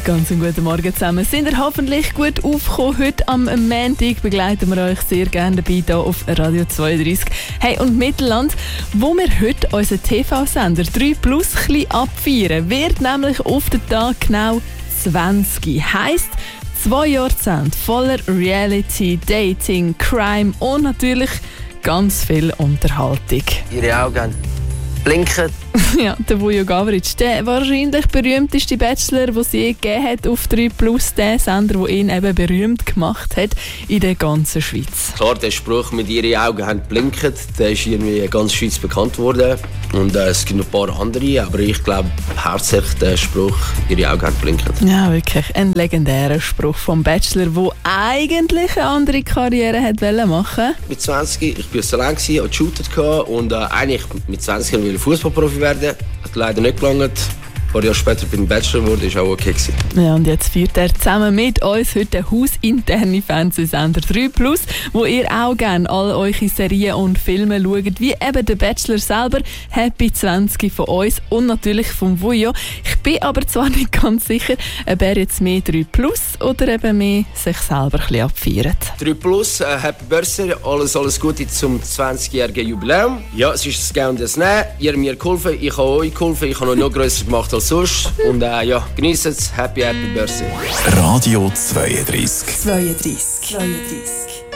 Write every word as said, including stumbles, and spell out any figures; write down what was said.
Ganz einen guten Morgen zusammen. Sind ihr hoffentlich gut aufgekommen? Heute am Montag begleiten wir euch sehr gerne dabei hier auf Radio zweiunddreißig. Hey, und Mittelland, wo wir heute unseren T V-Sender drei Plus ein bisschen abfeiern, wird nämlich auf den Tag genau zwanzig. Heisst, zwei Jahrzehnte voller Reality, Dating, Crime und natürlich ganz viel Unterhaltung. Ihre Augen blinken. Ja, der Vujo Gavric, der wahrscheinlich berühmteste Bachelor, den es je gegeben hat auf drei Plus, der Sender, der ihn eben berühmt gemacht hat in der ganzen Schweiz. Klar, der Spruch mit «Ihre Augen haben blinken», der ist irgendwie in ganz Schweiz bekannt worden. Und äh, es gibt noch ein paar andere, aber ich glaube hauptsächlich der Spruch «Ihre Augen haben blinken». Ja, wirklich ein legendärer Spruch vom Bachelor, der eigentlich eine andere Karriere hätte machen wollen. Mit zwanzig, ich war so lange, hatte geshootet und äh, eigentlich mit zwanzig wollte ich Fußballprofi werden. Hat leider nicht gelangt. Ein paar Jahre später bin ich Bachelor geworden, ist auch okay gewesen. Ja, und jetzt führt er zusammen mit uns heute den hausinterne Fernsehsender drei Plus, wo ihr auch gerne all eure Serien und Filme schaut, wie eben der Bachelor selber. Happy zwanzig von uns und natürlich vom Vujo. Ich bin aber zwar nicht ganz sicher, ob er jetzt mehr drei Plus oder eben mehr sich selber ein bisschen abfeiert. drei Plus, äh, Happy Birthday, alles, alles Gute zum zwanzigjährigen Jubiläum. Ja, es ist das Gehen und das Nehmen. Ihr habt mir geholfen, ich habe euch geholfen, ich habe euch noch grösser gemacht als sonst. Und äh, ja, genießt es. Happy, happy Birthday. Radio zweiunddreißig. zweiunddreißig. zweiunddreißig.